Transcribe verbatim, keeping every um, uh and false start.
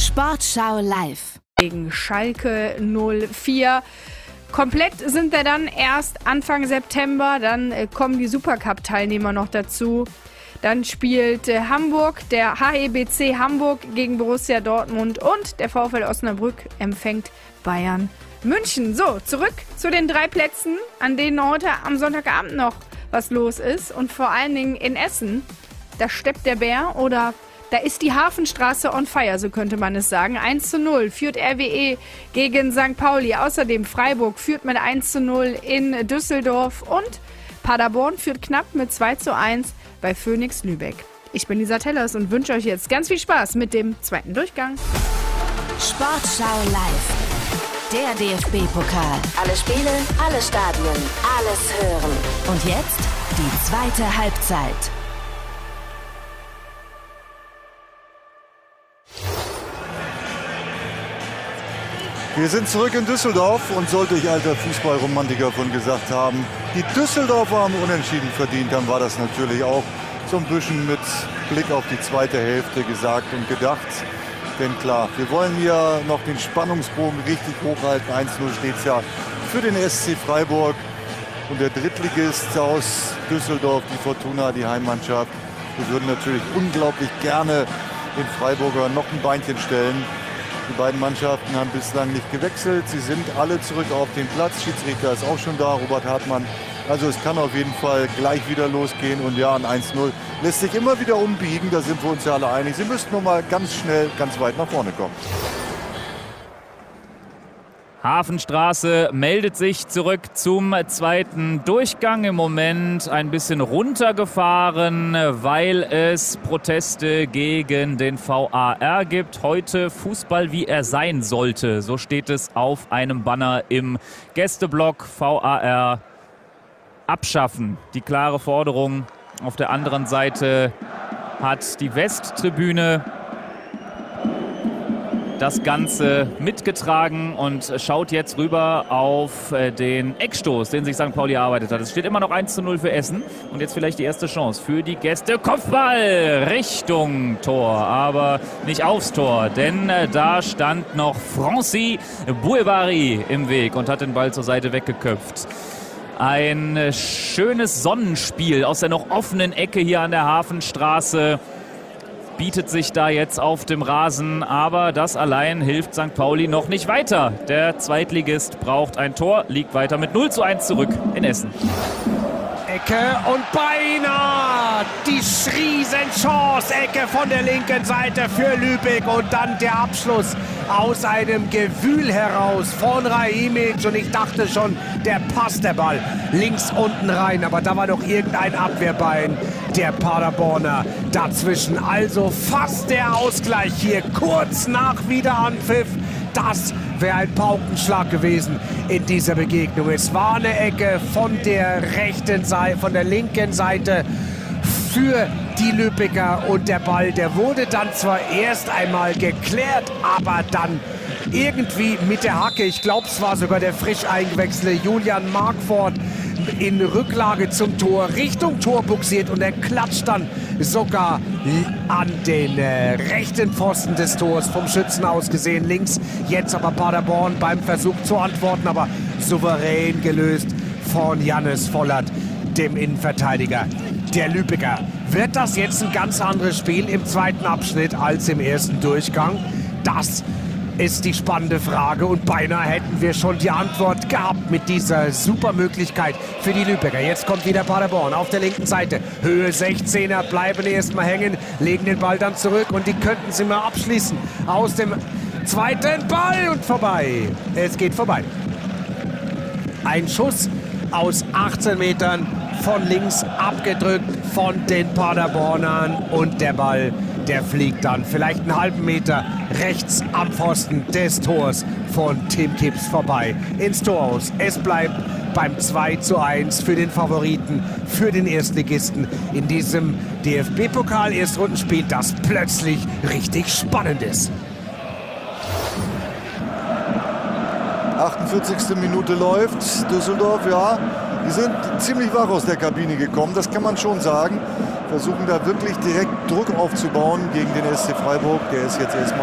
Sportschau live. Gegen Schalke null vier. Komplett sind wir dann erst Anfang September. Dann äh, kommen die Supercup-Teilnehmer noch dazu. Dann spielt äh, Hamburg, der H E B C Hamburg gegen Borussia Dortmund und der VfL Osnabrück empfängt Bayern München. So, zurück zu den drei Plätzen, an denen heute am Sonntagabend noch was los ist. Und vor allen Dingen in Essen, da steppt der Bär oder da ist die Hafenstraße on fire, so könnte man es sagen. eins zu null führt R W E gegen Sankt Pauli. Außerdem Freiburg führt mit eins zu null in Düsseldorf und Paderborn führt knapp mit zwei zu eins bei Phoenix Lübeck. Ich bin Lisa Tellers und wünsche euch jetzt ganz viel Spaß mit dem zweiten Durchgang. Sportschau live. Der D F B-Pokal. Alle Spiele, alle Stadien, alles hören. Und jetzt die zweite Halbzeit. Wir sind zurück in Düsseldorf und sollte ich alter Fußballromantiker von gesagt haben, die Düsseldorfer haben Unentschieden verdient, dann war das natürlich auch so ein bisschen mit Blick auf die zweite Hälfte gesagt und gedacht. Denn klar, wir wollen hier noch den Spannungsbogen richtig hochhalten. eins zu null steht es ja für den S C Freiburg und der Drittligist aus Düsseldorf, die Fortuna, die Heimmannschaft. Wir würden natürlich unglaublich gerne den Freiburger noch ein Beinchen stellen. Die beiden Mannschaften haben bislang nicht gewechselt. Sie sind alle zurück auf den Platz. Schiedsrichter ist auch schon da, Robert Hartmann. Also es kann auf jeden Fall gleich wieder losgehen. Und ja, ein eins zu null lässt sich immer wieder umbiegen. Da sind wir uns ja alle einig. Sie müssten noch mal ganz schnell, ganz weit nach vorne kommen. Hafenstraße meldet sich zurück zum zweiten Durchgang. Im Moment ein bisschen runtergefahren, weil es Proteste gegen den V A R gibt. Heute Fußball, wie er sein sollte. So steht es auf einem Banner im Gästeblock. V A R abschaffen. Die klare Forderung. Auf der anderen Seite hat die Westtribüne das Ganze mitgetragen und schaut jetzt rüber auf den Eckstoß, den sich Sankt Pauli erarbeitet hat. Es steht immer noch eins zu null für Essen und jetzt vielleicht die erste Chance für die Gäste. Kopfball Richtung Tor, aber nicht aufs Tor, denn da stand noch Francis Bouébari im Weg und hat den Ball zur Seite weggeköpft. Ein schönes Sonnenspiel aus der noch offenen Ecke hier an der Hafenstraße bietet sich da jetzt auf dem Rasen, aber das allein hilft Sankt Pauli noch nicht weiter. Der Zweitligist braucht ein Tor, liegt weiter mit null zu eins zurück in Essen. Ecke und beinahe die Riesenchance. Ecke von der linken Seite für Lübeck und dann der Abschluss aus einem Gewühl heraus von Rahimic. Und ich dachte schon, der passt der Ball links unten rein. Aber da war doch irgendein Abwehrbein der Paderborner dazwischen. Also fast der Ausgleich hier kurz nach Wiederanpfiff. Das wäre ein Paukenschlag gewesen in dieser Begegnung. Es war eine Ecke von der rechten Seite, von der linken Seite für die Lübecker und der Ball, der wurde dann zwar erst einmal geklärt, aber dann irgendwie mit der Hacke, ich glaube es war sogar der frisch eingewechselte Julian Markford, in Rücklage zum Tor, Richtung Tor buxiert und er klatscht dann sogar an den äh, rechten Pfosten des Tors, vom Schützen aus gesehen links. Jetzt aber Paderborn beim Versuch zu antworten, aber souverän gelöst von Jannis Vollert, dem Innenverteidiger der Lübecker. Wird das jetzt ein ganz anderes Spiel im zweiten Abschnitt als im ersten Durchgang? Das ist die spannende Frage und beinahe hätten wir schon die Antwort gehabt mit dieser super Möglichkeit für die Lübecker. Jetzt kommt wieder Paderborn auf der linken Seite. Höhe sechzehner, bleiben erstmal hängen, legen den Ball dann zurück und die könnten sie mal abschließen. Aus dem zweiten Ball und vorbei. Es geht vorbei. Ein Schuss aus achtzehn Metern von links abgedrückt von den Paderbornern und der Ball, der fliegt dann vielleicht einen halben Meter rechts am Pfosten des Tors von Tim Kipps vorbei ins Tor aus. Es bleibt beim zwei zu eins für den Favoriten, für den Erstligisten in diesem D F B-Pokal-Erstrundenspiel, das plötzlich richtig spannend ist. achtundvierzigste Minute läuft. Düsseldorf, ja, die sind ziemlich wach aus der Kabine gekommen, das kann man schon sagen. Versuchen da wirklich direkt Druck aufzubauen gegen den S C Freiburg. Der ist jetzt erstmal